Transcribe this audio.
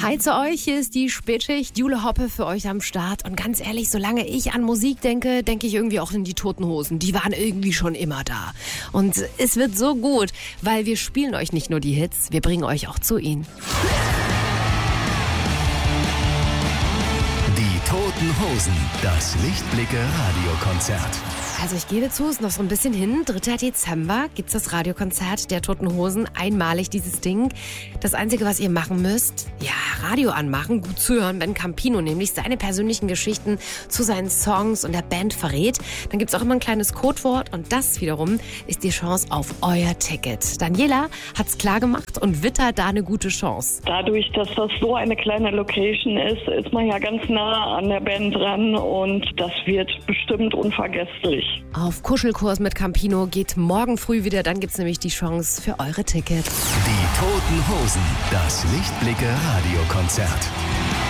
Hi zu euch, hier ist die Spätschicht, Jule Hoppe für euch am Start. Und ganz ehrlich, solange ich an Musik denke, denke ich irgendwie auch in die Toten Hosen. Die waren irgendwie schon immer da. Und es wird so gut, weil wir spielen euch nicht nur die Hits, wir bringen euch auch zu ihnen. Die Toten Hosen, das Lichtblicke-Radiokonzert. Also ich gebe zu, ist noch so ein bisschen hin. 3. Dezember gibt's das Radiokonzert der Toten Hosen. Einmalig dieses Ding. Das Einzige, was ihr machen müsst, Radio anmachen, gut zuhören, wenn Campino nämlich seine persönlichen Geschichten zu seinen Songs und der Band verrät. Dann gibt's auch immer ein kleines Codewort und das wiederum ist die Chance auf euer Ticket. Daniela hat's klar gemacht und wittert da eine gute Chance. Dadurch, dass das so eine kleine Location ist man ja ganz nah an der Band dran und das wird bestimmt unvergesslich. Auf Kuschelkurs mit Campino geht morgen früh wieder, dann gibt's nämlich die Chance für eure Tickets. Die Toten Hosen, das Lichtblicke-Radiokonzert.